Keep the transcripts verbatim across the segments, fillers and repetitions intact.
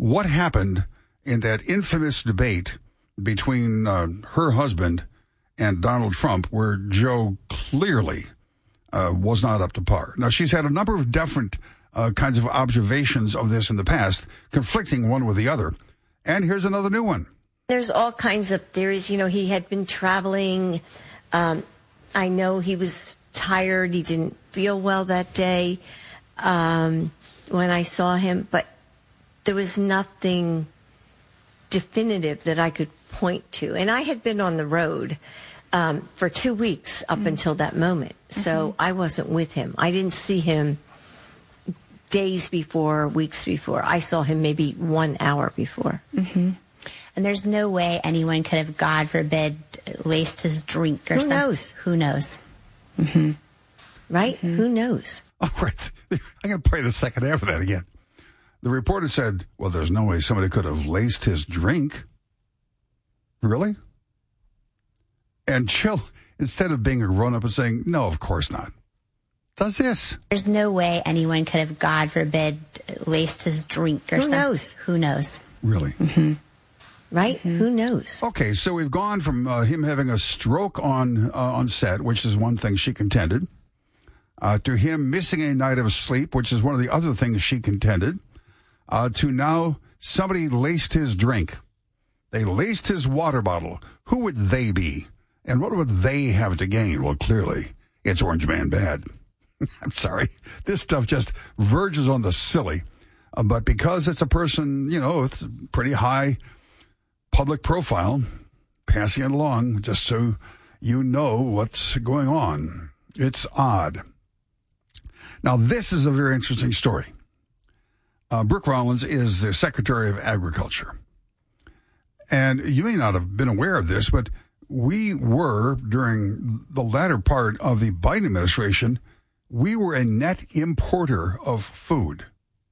what happened in that infamous debate between uh, her husband and Donald Trump, where Joe clearly uh, was not up to par. Now, she's had a number of different uh, kinds of observations of this in the past, conflicting one with the other. And here's another new one. There's all kinds of theories. You know, he had been traveling. Um, I know he was tired. He didn't feel well that day um, when I saw him. But there was nothing definitive that I could point to. And I had been on the road um, for two weeks up mm-hmm. until that moment. So mm-hmm. I wasn't with him. I didn't see him days before, weeks before. I saw him maybe one hour before. Mm-hmm. And there's no way anyone could have, God forbid, laced his drink or Who something. Who knows? Who knows? Mm-hmm. Right? Mm-hmm. Who knows? All right. I'm going to play the second half of that again. The reporter said, well, there's no way somebody could have laced his drink. Really? And Jill, instead of being a grown-up and saying, no, of course not, does this. There's no way anyone could have, God forbid, laced his drink or Who something. Who knows? Who knows? Really? Mm-hmm. Right? Mm-hmm. Who knows? Okay, so we've gone from uh, him having a stroke on uh, on set, which is one thing she contended, uh, to him missing a night of sleep, which is one of the other things she contended, uh, to now somebody laced his drink. They laced his water bottle. Who would they be? And what would they have to gain? Well, clearly, it's Orange Man bad. I'm sorry. This stuff just verges on the silly. Uh, but because it's a person, you know, with pretty high public profile, passing it along just so you know what's going on. It's odd. Now, this is a very interesting story. Uh, Brooke Rollins is the Secretary of Agriculture. And you may not have been aware of this, but we were, during the latter part of the Biden administration, we were a net importer of food.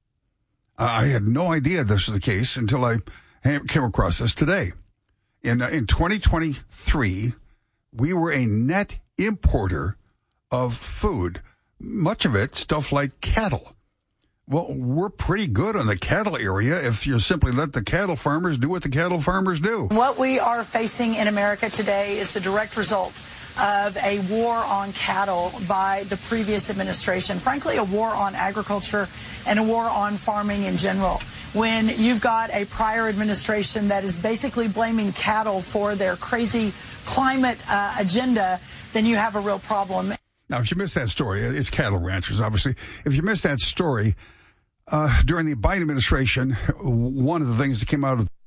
I had no idea this was the case until I came across this today. In, in twenty twenty-three, we were a net importer of food, much of it stuff like cattle. Well, we're pretty good on the cattle area if you simply let the cattle farmers do what the cattle farmers do. What we are facing in America today is the direct result of a war on cattle by the previous administration. Frankly, a war on agriculture and a war on farming in general. When you've got a prior administration that is basically blaming cattle for their crazy climate uh, agenda, then you have a real problem. Now, if you missed that story, it's cattle ranchers, obviously. If you missed that story, uh, during the Biden administration, one of the things that came out of